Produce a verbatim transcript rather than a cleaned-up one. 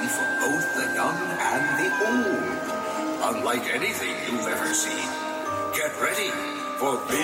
fun for both the young and the old. Unlike anything you've ever seen. Get ready for big